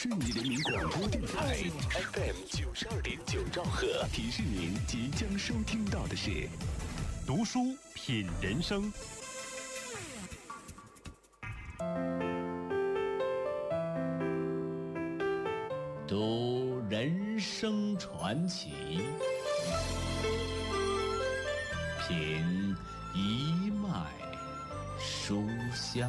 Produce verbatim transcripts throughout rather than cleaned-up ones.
顺义人民广播电台 F M 九十二点九兆赫，提示您即将收听到的是读书品人生。 读人生传奇，品一脉书香。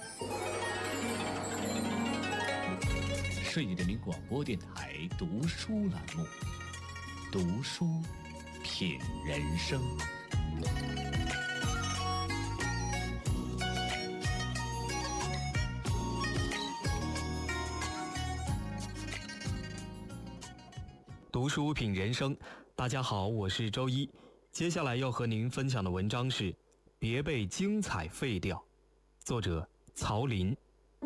顺义人民广播电台读书栏目，读书品人生。 读书品人生，大家好，我是周一。接下来要和您分享的文章是《别被精彩废掉》，作者曹林。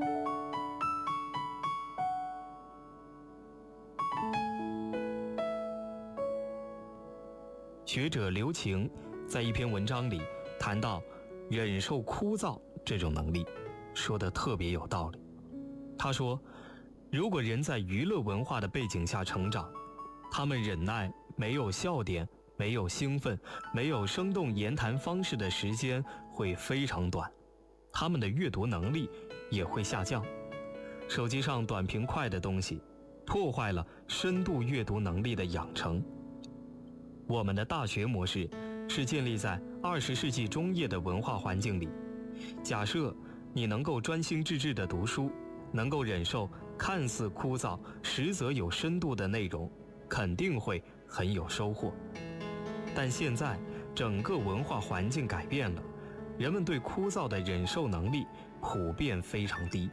学者刘擎在一篇文章里谈到忍受枯燥这种能力，说得特别有道理。他说，如果人在娱乐文化的背景下成长，他们忍耐没有笑点、没有兴奋、没有生动言谈方式的时间会非常短，他们的阅读能力也会下降。手机上短平快的东西破坏了深度阅读能力的养成。我们的大学模式是建立在二十世纪中叶的文化环境里。假设你能够专心致志地读书，能够忍受看似枯燥实则有深度的内容，肯定会很有收获。但现在整个文化环境改变了，人们对枯燥的忍受能力普遍非常低。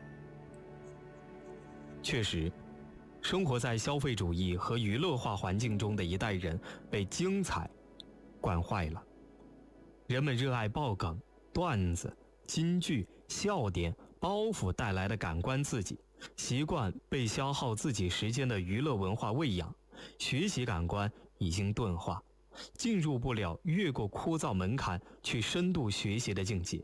确实，生活在消费主义和娱乐化环境中的一代人被精彩惯坏了。人们热爱爆梗、段子、金句、笑点、包袱带来的感官刺激，习惯被消耗自己时间的娱乐文化喂养，学习感官已经钝化，进入不了越过枯燥门槛去深度学习的境界。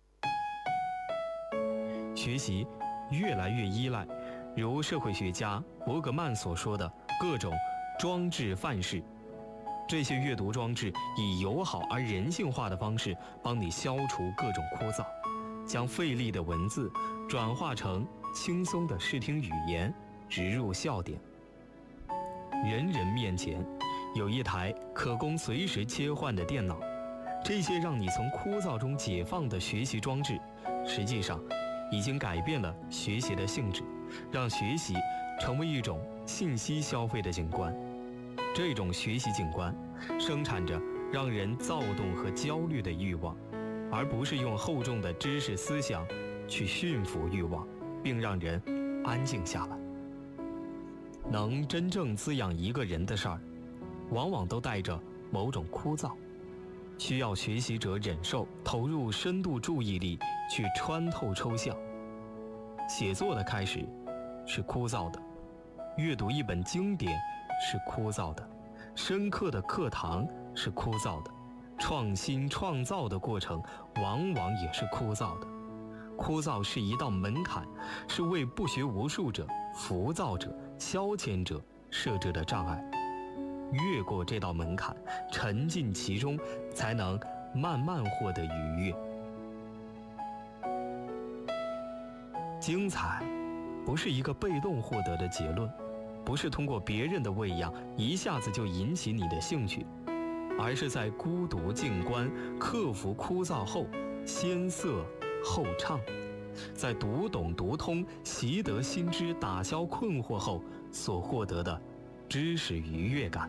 学习越来越依赖如社会学家伯格曼所说的各种装置范式。这些阅读装置以友好而人性化的方式帮你消除各种枯燥，将费力的文字转化成轻松的视听语言，植入笑点。人人面前有一台可供随时切换的电脑，这些让你从枯燥中解放的学习装置，实际上已经改变了学习的性质，让学习成为一种信息消费的景观。这种学习景观生产着让人躁动和焦虑的欲望，而不是用厚重的知识思想去驯服欲望，并让人安静下来。能真正滋养一个人的事儿，往往都带着某种枯燥，需要学习者忍受，投入深度注意力去穿透抽象。写作的开始是枯燥的，阅读一本经典是枯燥的，深刻的课堂是枯燥的，创新创造的过程往往也是枯燥的。枯燥是一道门槛，是为不学无术者、浮躁者、消遣者设置的障碍。越过这道门槛，沉浸其中，才能慢慢获得愉悦。精彩不是一个被动获得的结论，不是通过别人的喂养一下子就引起你的兴趣，而是在孤独静观、克服枯燥后，先色后唱，在读懂读通、习得新知、打消困惑后所获得的知识愉悦感。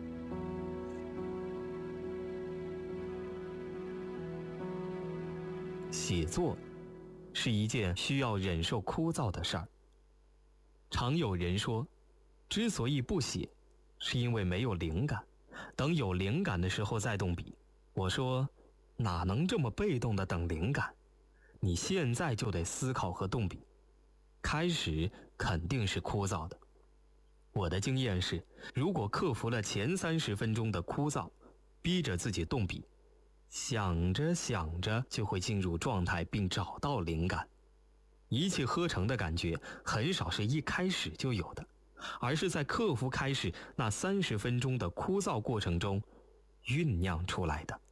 写作是一件需要忍受枯燥的事儿。常有人说，之所以不写，是因为没有灵感，等有灵感的时候再动笔。我说，哪能这么被动的等灵感？你现在就得思考和动笔。开始肯定是枯燥的。我的经验是，如果克服了前三十分钟的枯燥，逼着自己动笔，想着想着就会进入状态并找到灵感。一气呵成的感觉很少是一开始就有的， 而是在克服开始那三十分钟的枯燥过程中酝酿出来的。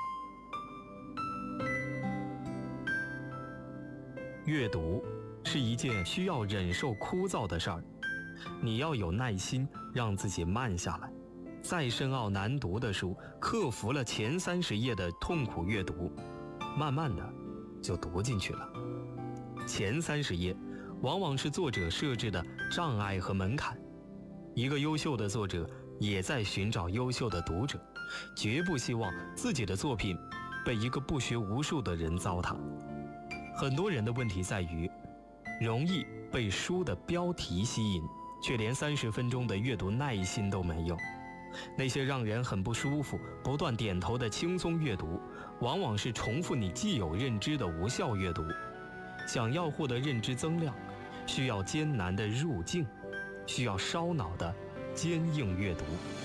阅读是一件需要忍受枯燥的事儿，你要有耐心让自己慢下来。再深奥难读的书，克服了前三十页的痛苦阅读，慢慢的就读进去了。前三十页往往是作者设置的障碍和门槛。一个优秀的作者也在寻找优秀的读者，绝不希望自己的作品被一个不学无术的人糟蹋。很多人的问题在于，容易被书的标题吸引，却连三十分钟的阅读耐心都没有。那些让人很不舒服、不断点头的轻松阅读，往往是重复你既有认知的无效阅读。想要获得认知增量，需要艰难的入境，需要烧脑的坚硬阅读。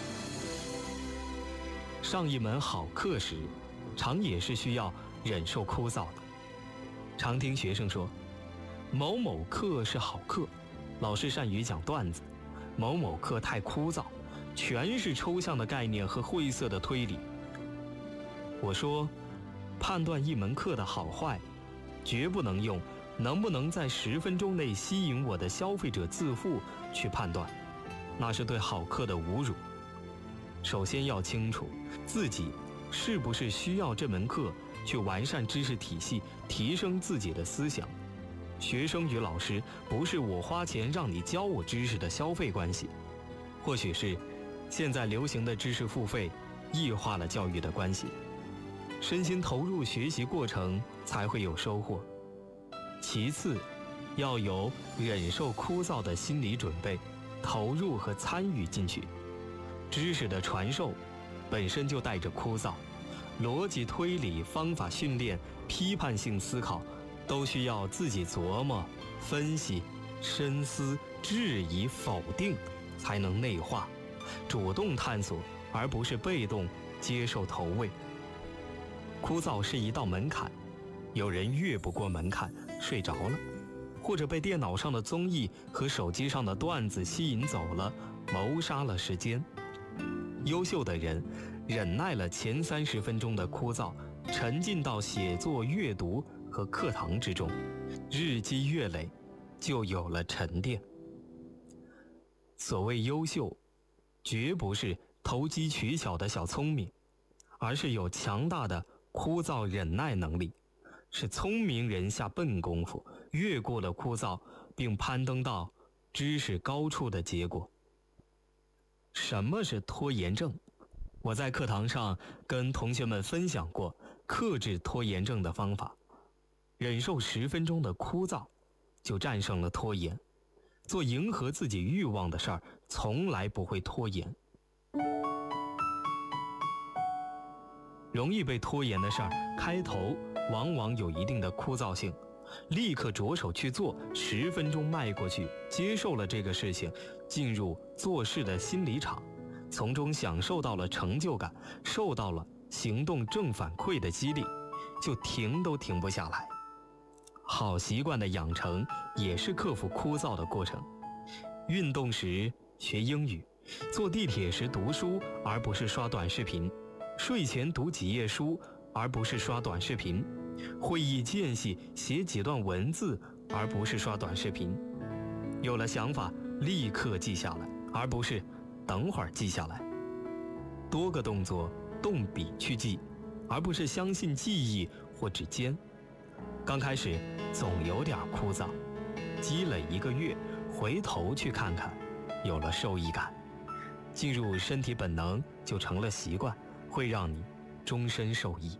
上一门好课时，常也是需要忍受枯燥的。常听学生说，某某课是好课，老师善于讲段子；某某课太枯燥，全是抽象的概念和晦涩的推理。我说，判断一门课的好坏，绝不能用能不能在十分钟内吸引我的消费者自负去判断，那是对好课的侮辱。首先要清楚自己是不是需要这门课去完善知识体系，提升自己的思想。学生与老师不是我花钱让你教我知识的消费关系，或许是现在流行的知识付费异化了教育的关系。身心投入学习过程才会有收获。其次，要有忍受枯燥的心理准备，投入和参与进去。知识的传授本身就带着枯燥，逻辑推理、方法训练、批判性思考，都需要自己琢磨、分析、深思、质疑、否定，才能内化，主动探索，而不是被动接受投喂。枯燥是一道门槛，有人越不过门槛睡着了，或者被电脑上的综艺和手机上的段子吸引走了，谋杀了时间。优秀的人忍耐了前三十分钟的枯燥，沉浸到写作、阅读和课堂之中，日积月累，就有了沉淀。所谓优秀，绝不是投机取巧的小聪明，而是有强大的枯燥忍耐能力，是聪明人下笨功夫，越过了枯燥，并攀登到知识高处的结果。什么是拖延症？我在课堂上跟同学们分享过克制拖延症的方法。忍受十分钟的枯燥，就战胜了拖延。做迎合自己欲望的事儿，从来不会拖延。容易被拖延的事儿，开头往往有一定的枯燥性，立刻着手去做，十分钟迈过去，接受了这个事情，进入做事的心理场，从中享受到了成就感，受到了行动正反馈的激励，就停都停不下来。好习惯的养成也是克服枯燥的过程。运动时学英语，坐地铁时读书而不是刷短视频，睡前读几页书而不是刷短视频，会议间隙写几段文字而不是刷短视频。有了想法立刻记下来，而不是等会儿记下来。多个动作动笔去记，而不是相信记忆或指尖。刚开始总有点枯燥，积累一个月，回头去看看，有了受益感，进入身体本能就成了习惯，会让你终身受益。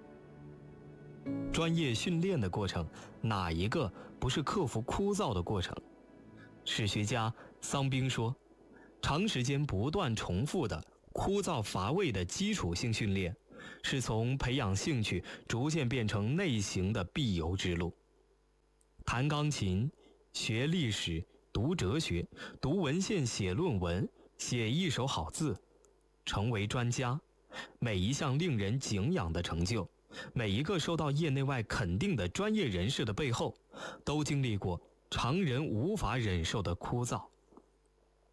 专业训练的过程，哪一个不是克服枯燥的过程？史学家桑宾说，长时间不断重复的枯燥乏味的基础性训练，是从培养兴趣逐渐变成内行的必由之路。弹钢琴、学历史、读哲学、读文献、写论文、写一手好字，成为专家，每一项令人敬仰的成就，每一个受到业内外肯定的专业人士的背后，都经历过常人无法忍受的枯燥。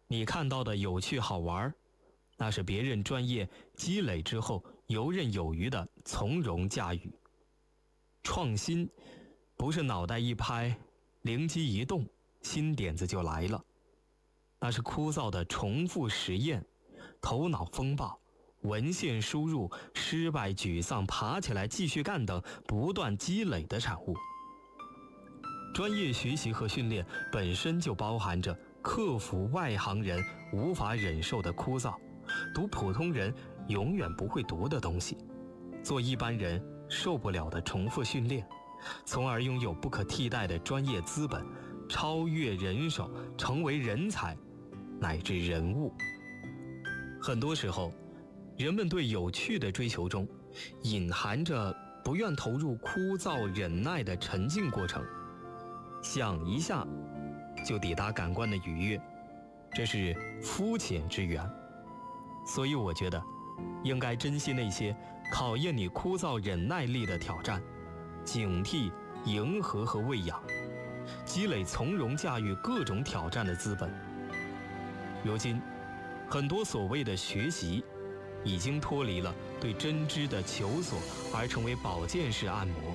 你看到的有趣好玩，那是别人专业积累之后游刃有余的从容驾驭。创新不是脑袋一拍，灵机一动，新点子就来了，那是枯燥的重复实验，头脑风暴，文献输入，失败沮丧，爬起来继续干等不断积累的产物。专业学习和训练本身就包含着克服外行人无法忍受的枯燥，读普通人永远不会读的东西，做一般人受不了的重复训练，从而拥有不可替代的专业资本，超越人手，成为人才乃至人物。很多时候，人们对有趣的追求中隐含着不愿投入枯燥忍耐的沉浸过程，想一下就抵达感官的愉悦，这是肤浅之源。所以我觉得应该珍惜那些考验你枯燥忍耐力的挑战，警惕迎合和喂养，积累从容驾驭各种挑战的资本。如今很多所谓的学习已经脱离了对真知的求索，而成为保健式按摩。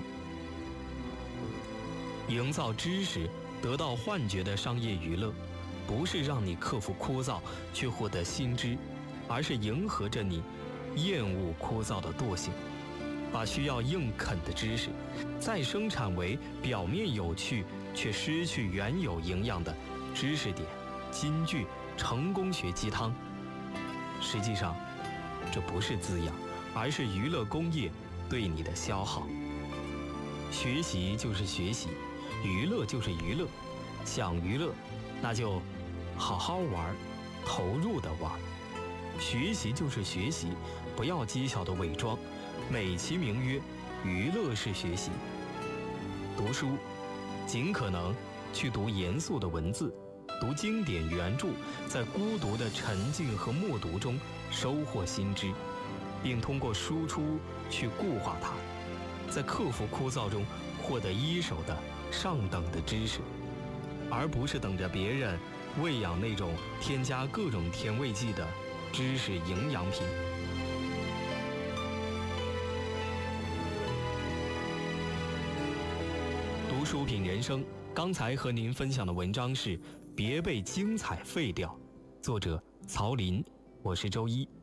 营造知识得到幻觉的商业娱乐，不是让你克服枯燥去获得新知，而是迎合着你厌恶枯燥的惰性，把需要硬啃的知识再生产为表面有趣却失去原有营养的知识点、金句、成功学鸡汤。实际上这不是滋养，而是娱乐工业对你的消耗。学习就是学习，娱乐就是娱乐，想娱乐那就好好玩，投入的玩。学习就是学习，不要讥笑的伪装，美其名曰娱乐式学习。读书尽可能去读严肃的文字，读经典原著，在孤独的沉浸和默读中收获新知，并通过输出去固化它，在克服枯燥中获得一手的上等的知识，而不是等着别人喂养那种添加各种甜味剂的知识营养品。读书品人生，刚才和您分享的文章是《别被精彩废掉》，作者曹林，我是周一。